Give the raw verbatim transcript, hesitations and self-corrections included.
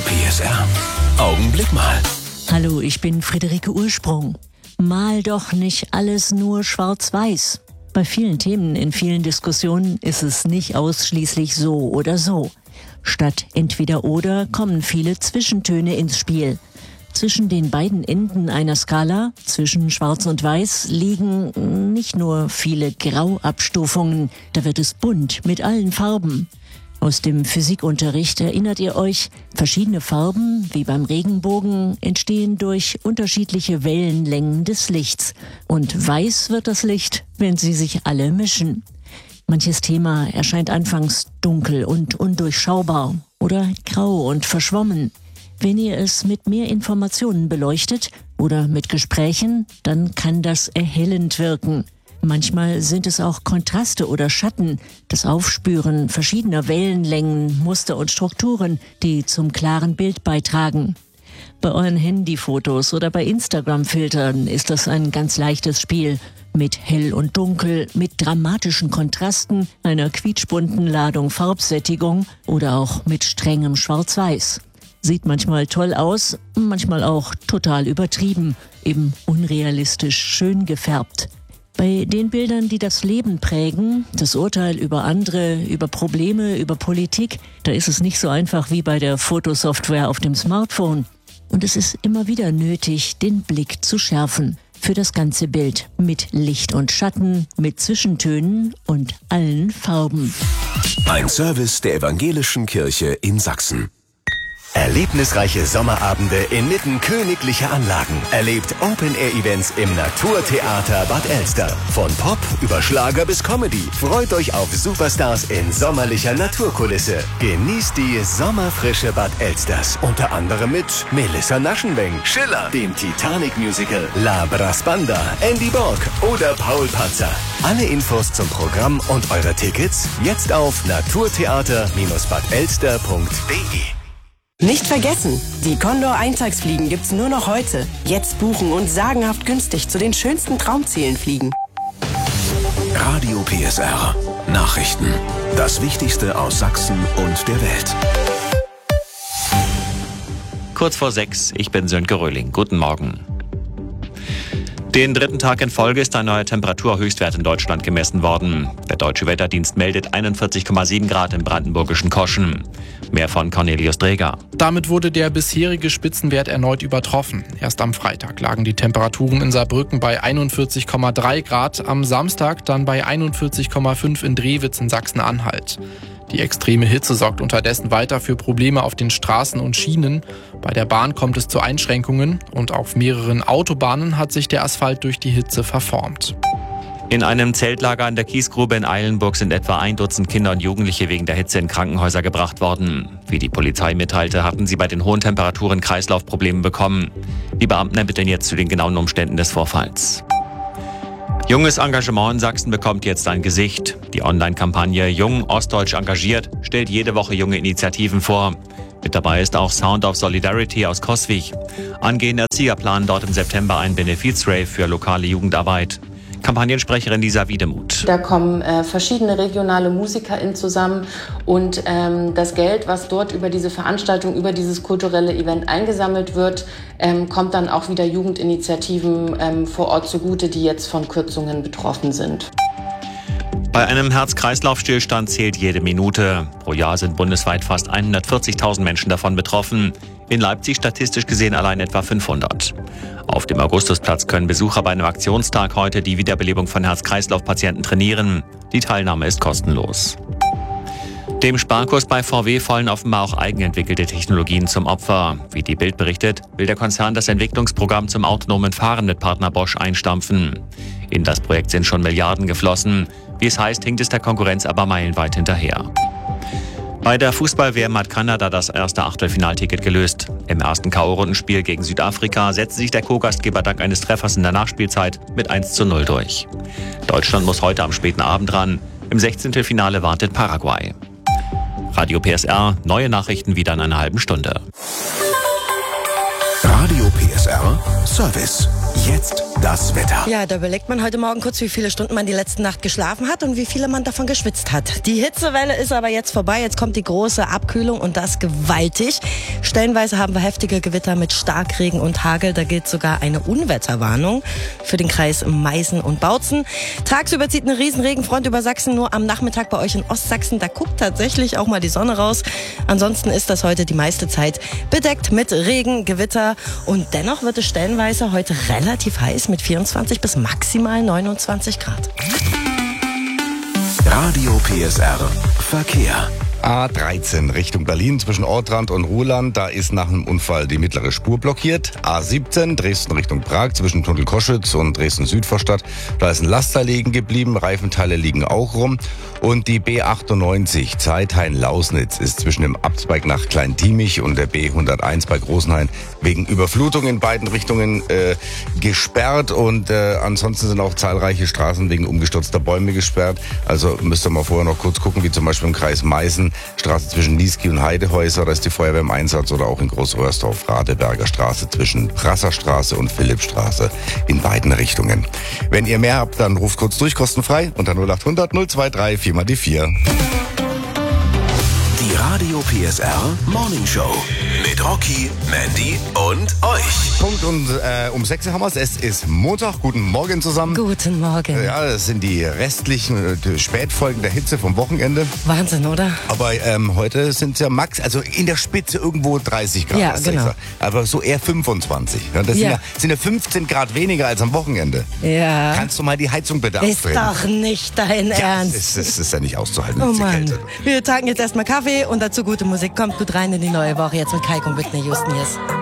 P S R. Augenblick mal. Hallo, ich bin Friederike Ursprung. Mal doch nicht alles nur schwarz-weiß. Bei vielen Themen in vielen Diskussionen ist es nicht ausschließlich so oder so. Statt entweder oder kommen viele Zwischentöne ins Spiel. Zwischen den beiden Enden einer Skala, zwischen Schwarz und Weiß, liegen nicht nur viele Grauabstufungen. Da wird es bunt mit allen Farben. Aus dem Physikunterricht erinnert ihr euch, verschiedene Farben, wie beim Regenbogen, entstehen durch unterschiedliche Wellenlängen des Lichts. Und weiß wird das Licht, wenn sie sich alle mischen. Manches Thema erscheint anfangs dunkel und undurchschaubar oder grau und verschwommen. Wenn ihr es mit mehr Informationen beleuchtet oder mit Gesprächen, dann kann das erhellend wirken. Manchmal sind es auch Kontraste oder Schatten, das Aufspüren verschiedener Wellenlängen, Muster und Strukturen, die zum klaren Bild beitragen. Bei euren Handyfotos oder bei Instagram-Filtern ist das ein ganz leichtes Spiel. Mit Hell und Dunkel, mit dramatischen Kontrasten, einer quietschbunten Ladung Farbsättigung oder auch mit strengem Schwarz-Weiß. Sieht manchmal toll aus, manchmal auch total übertrieben, eben unrealistisch schön gefärbt. Bei den Bildern, die das Leben prägen, das Urteil über andere, über Probleme, über Politik, da ist es nicht so einfach wie bei der Fotosoftware auf dem Smartphone. Und es ist immer wieder nötig, den Blick zu schärfen. Für das ganze Bild. Mit Licht und Schatten, mit Zwischentönen und allen Farben. Ein Service der Evangelischen Kirche in Sachsen. Erlebnisreiche Sommerabende inmitten königlicher Anlagen. Erlebt Open-Air-Events im Naturtheater Bad Elster. Von Pop über Schlager bis Comedy. Freut euch auf Superstars in sommerlicher Naturkulisse. Genießt die sommerfrische Bad Elsters. Unter anderem mit Melissa Naschenweng, Schiller, dem Titanic-Musical, La Brasbanda, Andy Borg oder Paul Panzer. Alle Infos zum Programm und eure Tickets jetzt auf naturtheater Bindestrich bad elster punkt de. Nicht vergessen, die Condor Eintagsfliegen gibt's nur noch heute. Jetzt buchen und sagenhaft günstig zu den schönsten Traumzielen fliegen. Radio P S R. Nachrichten. Das Wichtigste aus Sachsen und der Welt. Kurz vor sechs, ich bin Sönke Röhling. Guten Morgen. Den dritten Tag in Folge ist ein neuer Temperaturhöchstwert in Deutschland gemessen worden. Der Deutsche Wetterdienst meldet einundvierzig Komma sieben Grad im brandenburgischen Koschen. Mehr von Cornelius Dreger. Damit wurde der bisherige Spitzenwert erneut übertroffen. Erst am Freitag lagen die Temperaturen in Saarbrücken bei einundvierzig Komma drei Grad, am Samstag dann bei einundvierzig Komma fünf in Drewitz in Sachsen-Anhalt. Die extreme Hitze sorgt unterdessen weiter für Probleme auf den Straßen und Schienen. Bei der Bahn kommt es zu Einschränkungen und auf mehreren Autobahnen hat sich der Asphalt durch die Hitze verformt. In einem Zeltlager an der Kiesgrube in Eilenburg sind etwa ein Dutzend Kinder und Jugendliche wegen der Hitze in Krankenhäuser gebracht worden. Wie die Polizei mitteilte, hatten sie bei den hohen Temperaturen Kreislaufprobleme bekommen. Die Beamten ermitteln jetzt zu den genauen Umständen des Vorfalls. Junges Engagement in Sachsen bekommt jetzt ein Gesicht. Die Online-Kampagne Jung Ostdeutsch engagiert stellt jede Woche junge Initiativen vor. Mit dabei ist auch Sound of Solidarity aus Coswig. Angehende Erzieher planen dort im September einen Benefizrave für lokale Jugendarbeit. Kampagnensprecherin Lisa Wiedemuth. Da kommen äh, verschiedene regionale MusikerInnen zusammen und ähm, das Geld, was dort über diese Veranstaltung, über dieses kulturelle Event eingesammelt wird, ähm, kommt dann auch wieder Jugendinitiativen ähm, vor Ort zugute, die jetzt von Kürzungen betroffen sind. Bei einem Herz-Kreislauf-Stillstand zählt jede Minute. Pro Jahr sind bundesweit fast hundertvierzigtausend Menschen davon betroffen. In Leipzig statistisch gesehen allein etwa fünfhundert. Auf dem Augustusplatz können Besucher bei einem Aktionstag heute die Wiederbelebung von Herz-Kreislauf-Patienten trainieren. Die Teilnahme ist kostenlos. Dem Sparkurs bei V W fallen offenbar auch eigenentwickelte Technologien zum Opfer. Wie die Bild berichtet, will der Konzern das Entwicklungsprogramm zum autonomen Fahren mit Partner Bosch einstampfen. In das Projekt sind schon Milliarden geflossen. Wie es heißt, hinkt es der Konkurrenz aber meilenweit hinterher. Bei der Fußball-W M hat Kanada das erste Achtelfinalticket gelöst. Im ersten K O-Rundenspiel gegen Südafrika setzte sich der Co-Gastgeber dank eines Treffers in der Nachspielzeit mit eins zu null durch. Deutschland muss heute am späten Abend ran. Im Sechzehntelfinale wartet Paraguay. Radio P S R, neue Nachrichten wieder in einer halben Stunde. Radio P S R Service. Jetzt das Wetter. Ja, da überlegt man heute Morgen kurz, wie viele Stunden man die letzte Nacht geschlafen hat und wie viele man davon geschwitzt hat. Die Hitzewelle ist aber jetzt vorbei. Jetzt kommt die große Abkühlung und das gewaltig. Stellenweise haben wir heftige Gewitter mit Starkregen und Hagel. Da gilt sogar eine Unwetterwarnung für den Kreis Meißen und Bautzen. Tagsüber zieht eine Riesenregenfront über Sachsen. Nur am Nachmittag bei euch in Ostsachsen, da guckt tatsächlich auch mal die Sonne raus. Ansonsten ist das heute die meiste Zeit bedeckt mit Regen, Gewitter. Und dennoch wird es stellenweise heute relativ heiß mit vierundzwanzig bis maximal neunundzwanzig Grad. Radio P S R Verkehr. A dreizehn Richtung Berlin zwischen Ortrand und Ruhland. Da ist nach einem Unfall die mittlere Spur blockiert. A siebzehn Dresden Richtung Prag zwischen Tunnel Koschütz und Dresden Südvorstadt. Da ist ein Laster liegen geblieben. Reifenteile liegen auch rum. Und die B achtundneunzig Zeithain-Lausnitz ist zwischen dem Abzweig nach Klein-Diemich und der B hunderteins bei Großenhain wegen Überflutung in beiden Richtungen äh, gesperrt. Und äh, ansonsten sind auch zahlreiche Straßen wegen umgestürzter Bäume gesperrt. Also müsst ihr mal vorher noch kurz gucken, wie zum Beispiel im Kreis Meißen. Straße zwischen Niesky und Heidehäuser, da ist die Feuerwehr im Einsatz, oder auch in Großröhrsdorf, Radeberger Straße zwischen Prasserstraße und Philippstraße in beiden Richtungen. Wenn ihr mehr habt, dann ruft kurz durch, kostenfrei unter null acht hundert null zwei drei vier mal die vier. Die Radio P S R Morning Show mit Rocky, Mandy und euch. Punkt und äh, um sechs haben wir es. Es ist Montag. Guten Morgen zusammen. Guten Morgen. Ja, das sind die restlichen äh, Spätfolgen der Hitze vom Wochenende. Wahnsinn, oder? Aber ähm, heute sind es ja max, also in der Spitze irgendwo dreißig Grad. Ja, genau. Aber so eher fünfundzwanzig. Ja, das ja. Sind, ja, sind ja fünfzehn Grad weniger als am Wochenende. Ja. Kannst du mal die Heizung bitte ist aufdrehen? Ist doch nicht dein ja, Ernst. Das ist, das ist ja nicht auszuhalten. Oh Mann. Wir tanken jetzt erstmal Kaffee und dazu gute Musik. Kommt gut rein in die neue Woche jetzt mit Kaik und Whitney Houston. Yes.